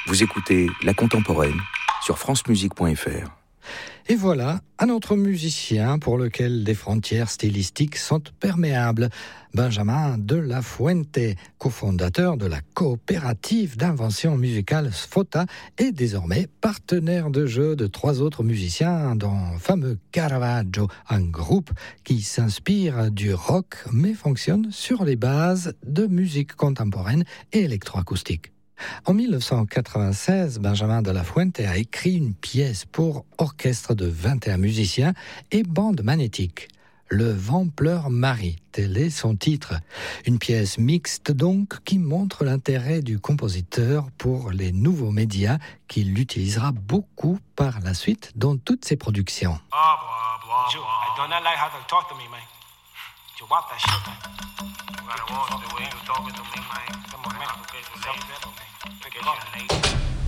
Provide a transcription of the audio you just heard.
Vous écoutez La Contemporaine sur francemusique.fr. Et voilà un autre musicien pour lequel les frontières stylistiques sont perméables. Benjamin de la Fuente, cofondateur de la coopérative d'invention musicale Sfota et désormais partenaire de jeu de 3 autres musiciens, dont le fameux Caravaggio, un groupe qui s'inspire du rock mais fonctionne sur les bases de musique contemporaine et électroacoustique. En 1996, Benjamin de la Fuente a écrit une pièce pour orchestre de 21 musiciens et bande magnétique. Le vent pleure Marie, tel est son titre. Une pièce mixte donc qui montre l'intérêt du compositeur pour les nouveaux médias qu'il utilisera beaucoup par la suite dans toutes ses productions. Joe, I do not like how they talk to me, man. You want that shit, man. You gotta watch the way you talking to me, man. Come on, man. Pick it up, man.